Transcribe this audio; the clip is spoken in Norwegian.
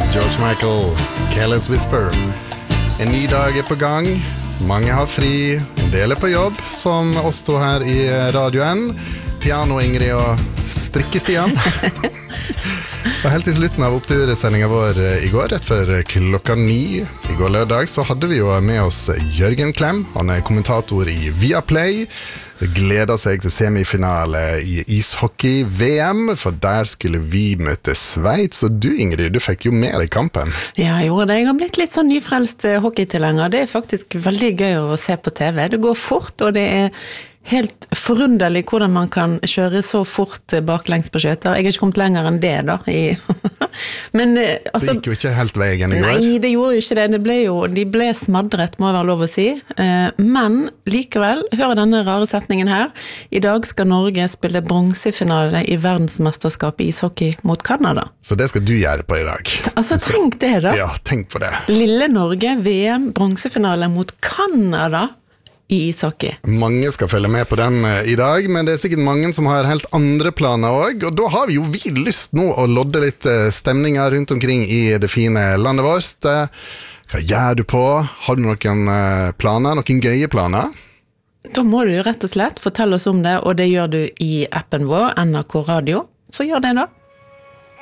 George Michael, Careless Whisper. En ny dag på gang, mange har fri, en del på jobb, som oss to her i radioen. Piano Ingrid og Strikkestian. Og helt til slutten av opptursendingen vår i går, rett før 9:00, i går lørdag, så hadde vi jo med oss Jørgen Klem. Han kommentator i Viaplay. Gleder seg til semifinale i ishockey-VM, for der skulle vi møte Sveits. Og du, Ingrid, du fikk jo med deg kampen. Ja, jeg gjorde det. Jeg har blitt litt sånn nyfrelst hockeytilhenger. Det faktisk veldig gøy å se på TV. Det går fort, og det helt forunderlig hvordan man kan kjøre så fort baklengs på skjøter. Jeg har ikke kommet lenger enn det da. Men, altså, det gikk jo ikke helt veien i går. Nei, det gjorde jo ikke det. De ble smadret, må være lov å si. Men likevel, hør denne rare setningen her. I dag skal Norge spille bronsefinale i verdensmesterskapet i ishockey mot Kanada. Så det skal du gjøre på i dag. Altså, tenk det da. Ja, tenk på det. Lille Norge, VM, bronsefinale mot Kanada i ishockey. Mange skal følge med på den i dag, men det sikkert mange som har helt andre planer også, og da har vi jo lyst nå å lodde litt stemninger rundt omkring i det fine landet vårt. Hva gjør du på? Har du noen planer, noen gøye planer? Da må du rett og slett fortelle oss om det, og det gjør du i appen vår, NRK Radio. Så gjør det da.